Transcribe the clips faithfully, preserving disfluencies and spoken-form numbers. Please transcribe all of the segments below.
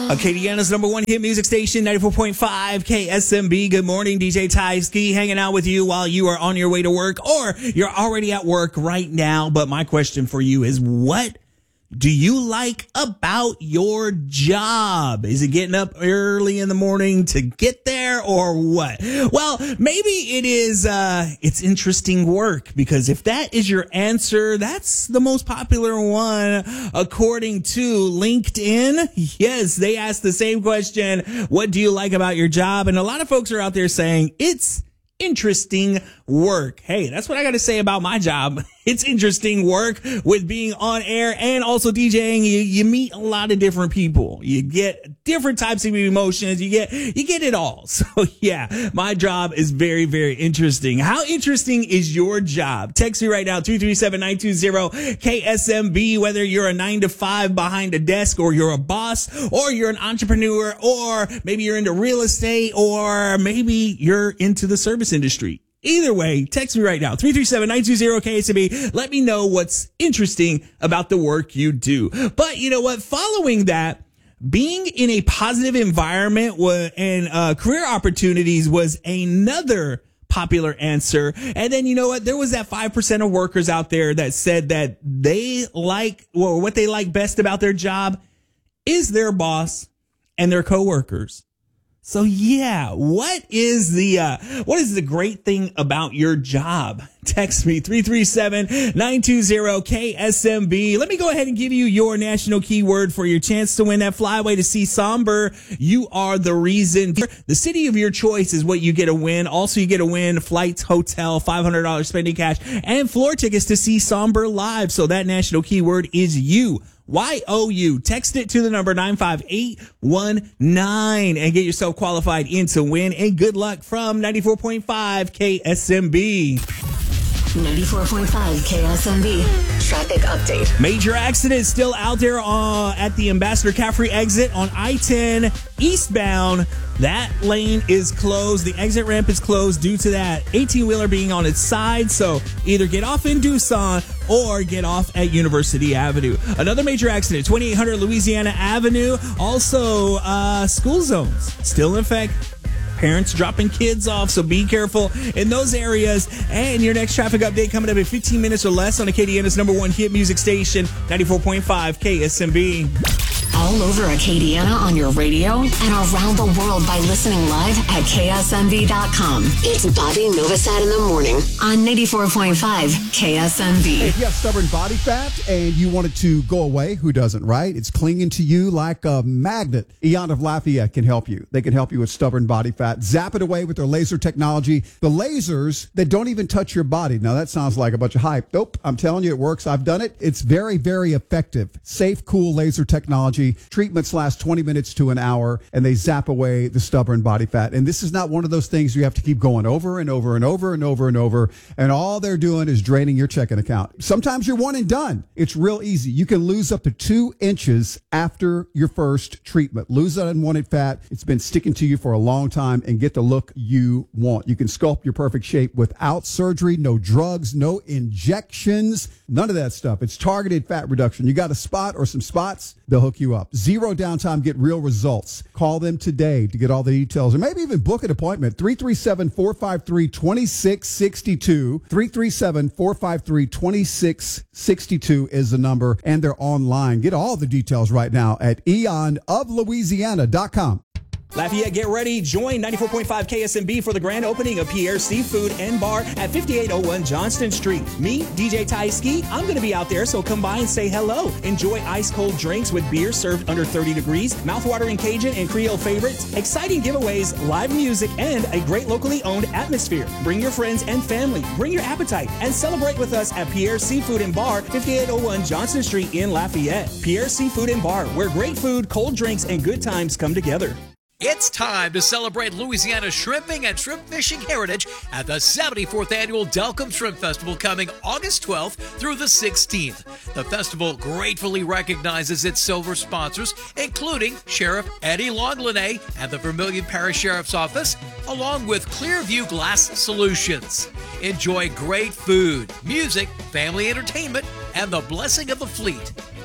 Acadiana's number one hit music station, ninety-four point five K S M B. Good morning, D J Ty Ski, hanging out with you while you are on your way to work, or you're already at work right now. But my question for you is, what do you like about your job? Is it getting up early in the morning to get there, or what? Well, maybe it is, uh, it's interesting work, because if that is your answer, that's the most popular one according to LinkedIn. Yes, they asked the same question. What do you like about your job? And a lot of folks are out there saying it's interesting work. Hey, that's what I got to say about my job. It's interesting work with being on air and also DJing. You, you meet a lot of different people. You get different types of emotions. You get, you get it all. So yeah, my job is very, very interesting. How interesting is your job? Text me right now, two three seven, nine two zero K S M B, whether you're a nine to five behind a desk, or you're a boss, or you're an entrepreneur, or maybe you're into real estate, or maybe you're into the service industry. Either way, text me right now, three three seven, nine two zero K S M B. Let me know what's interesting about the work you do. But you know what? Following that, being in a positive environment and uh, career opportunities was another popular answer. And then, you know what? There was that five percent of workers out there that said that they like, or what they like best about their job is their boss and their coworkers. So yeah, what is the, uh, what is the great thing about your job? Text me, three three seven, nine two zero K S M B. Let me go ahead and give you your national keyword for your chance to win that flyaway to see Somber. You are the reason. The city of your choice is what you get to win. Also, you get to win flights, hotel, five hundred dollars spending cash, and floor tickets to see Somber live. So that national keyword is you. Y O U. Text it to the number nine five eight one nine and get yourself qualified in to win. And good luck from ninety-four point five K S M B. ninety-four point five K S M B. Traffic update. Major accident still out there uh, at the Ambassador Caffrey exit on I ten eastbound. That lane is closed. The exit ramp is closed due to that eighteen-wheeler being on its side. So either get off in Doosan or get off at University Avenue. Another major accident, twenty-eight hundred Louisiana Avenue. Also, uh, school zones still in effect. Parents dropping kids off, so be careful in those areas. And your next traffic update coming up in fifteen minutes or less on Acadiana's number one hit music station, ninety-four point five K S M B. All over Acadiana on your radio and around the world by listening live at K S M B dot com. It's Bobby Novosad in the morning on ninety-four point five K S M B. If you have stubborn body fat and you want it to go away, who doesn't, right? It's clinging to you like a magnet. Eon of Lafayette can help you. They can help you with stubborn body fat. Zap it away with their laser technology. The lasers that don't even touch your body. Now, that sounds like a bunch of hype. Nope. I'm telling you, it works. I've done it. It's very, very effective. Safe, cool laser technology. Treatments last twenty minutes to an hour, and they zap away the stubborn body fat. And this is not one of those things you have to keep going over and over and over and over and over. And all they're doing is draining your checking account. Sometimes you're one and done. It's real easy. You can lose up to two inches after your first treatment. Lose that unwanted fat. It's been sticking to you for a long time, and get the look you want. You can sculpt your perfect shape without surgery, no drugs, no injections, none of that stuff. It's targeted fat reduction. You got a spot or some spots, they'll hook you up. Zero downtime, get real results. Call them today to get all the details, or maybe even book an appointment. three three seven, four five three, two six six two. three three seven, four five three, two six six two is the number, and they're online. Get all the details right now at eon of louisiana dot com. Lafayette, get ready. Join ninety-four point five K S M B for the grand opening of Pierre's Seafood and Bar at fifty-eight oh one Johnston Street. Me, D J Ty Ski, I'm going to be out there, so come by and say hello. Enjoy ice-cold drinks with beer served under thirty degrees, mouthwatering Cajun and Creole favorites, exciting giveaways, live music, and a great locally owned atmosphere. Bring your friends and family. Bring your appetite and celebrate with us at Pierre's Seafood and Bar, fifty-eight oh one Johnston Street in Lafayette. Pierre's Seafood and Bar, where great food, cold drinks, and good times come together. It's time to celebrate Louisiana's shrimping and shrimp fishing heritage at the seventy-fourth Annual Delcombe Shrimp Festival coming August twelfth through the sixteenth. The festival gratefully recognizes its silver sponsors, including Sheriff Eddie Longlinay and the Vermilion Parish Sheriff's Office, along with Clearview Glass Solutions. Enjoy great food, music, family entertainment, and the blessing of the fleet.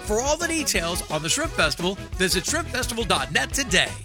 For all the details on the Shrimp Festival, visit shrimp festival dot net today.